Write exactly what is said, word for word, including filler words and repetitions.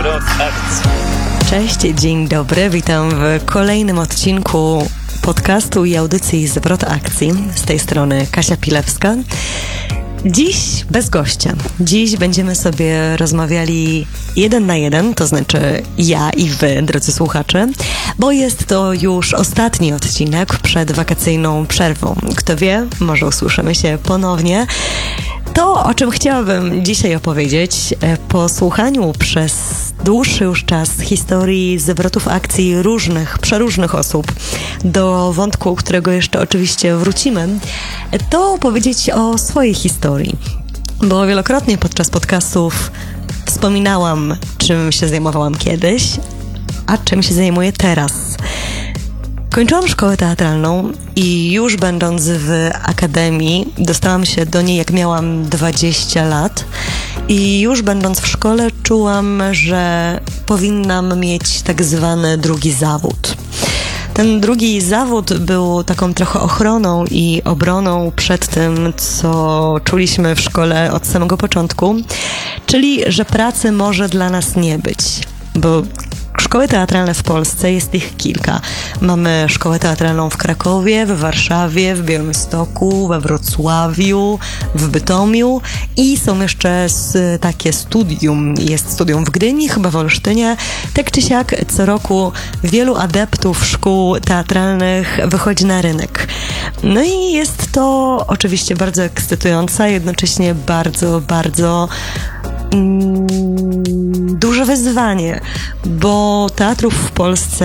Zwrot akcji. Cześć, dzień dobry, witam w kolejnym odcinku podcastu i audycji Zwrot akcji. Z tej strony Kasia Pilewska. Dziś bez gościa. Dziś będziemy sobie rozmawiali jeden na jeden, to znaczy ja i wy, drodzy słuchacze, bo jest to już ostatni odcinek przed wakacyjną przerwą. Kto wie, może usłyszymy się ponownie. To, o czym chciałabym dzisiaj opowiedzieć, po słuchaniu przez dłuższy już czas historii zwrotów akcji różnych, przeróżnych osób do wątku, którego jeszcze oczywiście wrócimy, to opowiedzieć o swojej historii. Bo wielokrotnie podczas podcastów wspominałam, czym się zajmowałam kiedyś, a czym się zajmuję teraz. Kończyłam szkołę teatralną i już będąc w akademii dostałam się do niej, jak miałam dwadzieścia lat i już będąc w szkole czułam, że powinnam mieć tak zwany drugi zawód. Ten drugi zawód był taką trochę ochroną i obroną przed tym, co czuliśmy w szkole od samego początku, czyli że pracy może dla nas nie być, bo szkoły teatralne w Polsce jest ich kilka. Mamy szkołę teatralną w Krakowie, w Warszawie, w Białymstoku, we Wrocławiu, w Bytomiu i są jeszcze takie studium. Jest studium w Gdyni, chyba w Olsztynie. Tak czy siak co roku wielu adeptów szkół teatralnych wychodzi na rynek. No i jest to oczywiście bardzo ekscytujące, jednocześnie bardzo, bardzo Mm, duże wyzwanie, bo teatrów w Polsce